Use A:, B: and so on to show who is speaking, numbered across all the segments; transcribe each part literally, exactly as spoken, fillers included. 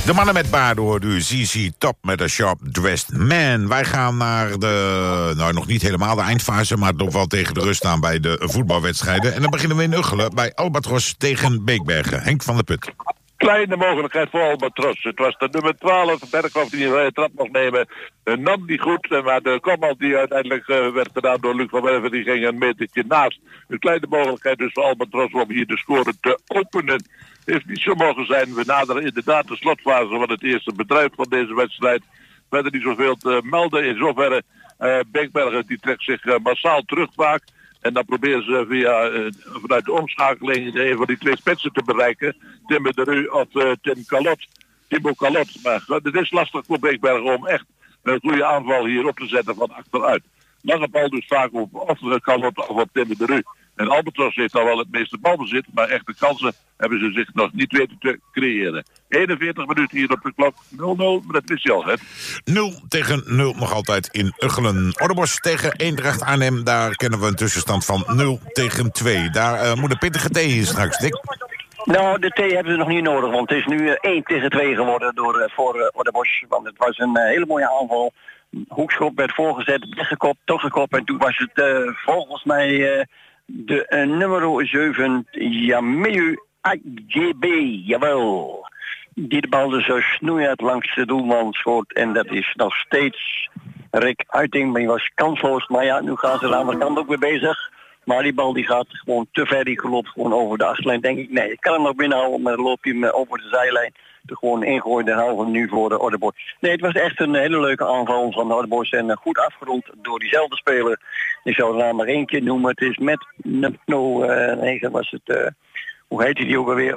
A: De mannen met baarden hoort u, Z Z Top met een Sharp Dressed Man. Wij gaan naar de, nou nog niet helemaal de eindfase, maar toch wel tegen de rust aan bij de voetbalwedstrijden. En dan beginnen we in Uggelen bij Albatros tegen Beekbergen. Henk van der Put.
B: Kleine mogelijkheid voor Albatros. Het was de nummer twaalf, Berghoff die een vrije trap mocht nemen. Uh, nam die goed, maar de kopbal die uiteindelijk uh, werd gedaan door Luc van Werven, die ging een metertje naast. Een kleine mogelijkheid dus voor Albatros om hier de score te openen. Heeft niet zo mogen zijn. We naderen inderdaad de slotfase van het eerste bedrijf van deze wedstrijd. Verder niet zoveel te melden. In zoverre uh, Beekbergen die trekt zich uh, massaal terug vaak. En dan proberen ze via, uh, vanuit de omschakeling een van die twee spitsen te bereiken. Tim de Ru of uh, Tim Calot. Timo Calot. Maar uh, het is lastig voor Beekbergen om echt een goede aanval hier op te zetten van achteruit. Lange bal dus vaak op of Calot of op Tim de Ru. En Albatros heeft al wel het meeste balbezit, maar echte kansen hebben ze zich nog niet weten te creëren. eenenveertig minuten hier op de klok, nul nul, maar dat wist je al, hè?
A: nul tegen nul nog altijd in Uggelen. Orderbos tegen Eendracht Arnhem, daar kennen we een tussenstand van nul tegen twee. Daar uh, moet een pittige thee hier straks, Dick.
C: Nou, de thee hebben ze nog niet nodig, want het is nu uh, één tegen twee geworden door, uh, voor uh, Orderbos. Want het was een uh, hele mooie aanval. Hoekschop werd voorgezet, weggekopt, toch gekopt. En toen was het uh, volgens mij... Uh, De uh, nummer zeven, Yameu A G B, jawel. Die de bal dus zo snoeihard langs de doelman schoot. En dat is nog steeds Rick Uiting, maar die was kansloos. Maar ja, nu gaan ze aan de andere kant ook weer bezig. Maar die bal die gaat gewoon te ver, die loopt gewoon over de achterlijn. Denk ik, nee, ik kan hem nog binnenhouden, maar dan loop je hem over de zijlijn. Er gewoon ingooien, dan houden we nu voor de Orderbos. Nee, het was echt een hele leuke aanval van de Orderbos en uh, goed afgerond door diezelfde speler. Ik zou de naam maar één keer noemen. Het is met no, uh, nee, dat was het, uh, hoe heet die ook alweer?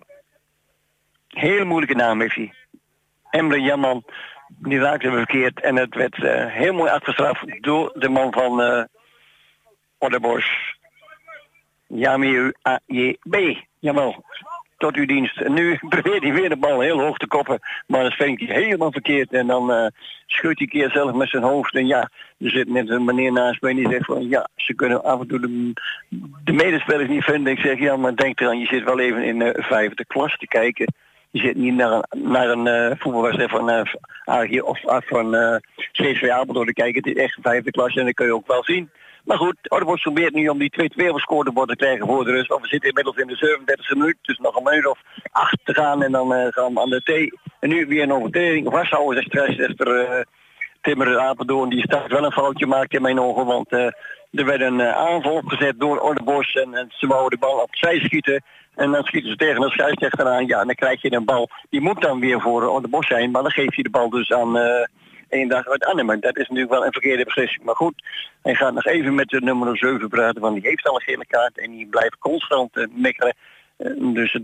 C: Hele moeilijke naam heeft hij. Emre Jamman, die raakte verkeerd en het werd uh, heel mooi afgestraft door de man van uh, Orderbos. Yameu A J B, jawel. Tot uw dienst. En nu probeert hij weer de bal heel hoog te koppen. Maar dan vindt hij helemaal verkeerd. En dan uh, schudt hij keer zelf met zijn hoofd. En ja, er zit net een meneer naast mij die zegt van... Ja, ze kunnen af en toe de, de medespelers niet vinden. Ik zeg, ja, maar denk eraan, je zit wel even in de uh, vijfde klas te kijken. Je zit niet naar een, naar een uh, voetbalwedstrijd van uh, A G of uh, van uh, C S V Apeldoorn te kijken. Het is echt vijfde klas en dat kun je ook wel zien. Maar goed, Orderbos probeert nu om die twee twee scorebord te krijgen voor de rust. Want we zitten inmiddels in de zevenendertigste minuut. Dus nog een minuut of acht te gaan en dan uh, gaan we aan de thee. En nu weer een overtreding. Vasthouden, zegt scheidsrechter uh, Timmer Apeldoorn. Die staat wel een foutje maakt in mijn ogen. Want uh, er werd een uh, aanval opgezet door Orderbos. En, en ze wouden de bal opzij schieten. En dan schieten ze tegen de scheidsrechter aan. Ja, en dan krijg je een bal. Die moet dan weer voor uh, Orderbos zijn. Maar dan geeft hij de bal dus aan... Uh, één dag uit Arnhem. Dat is natuurlijk wel een verkeerde beslissing. Maar goed, hij gaat nog even met de nummer zeven praten, want die heeft al een gele kaart en die blijft constant uh, mekkeren. Uh, dus